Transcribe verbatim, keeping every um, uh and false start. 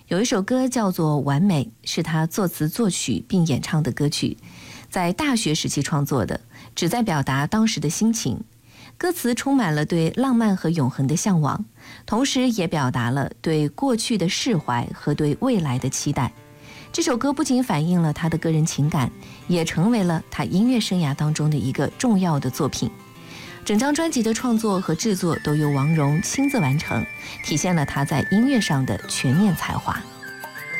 有一首歌叫做《完美》，是他作词作曲并演唱的歌曲，在大学时期创作的，旨在表达当时的心情。歌词充满了对浪漫和永恒的向往，同时也表达了对过去的释怀和对未来的期待。这首歌不仅反映了他的个人情感，也成为了他音乐生涯当中的一个重要的作品。整张专辑的创作和制作都由王蓉亲自完成，体现了他在音乐上的全面才华。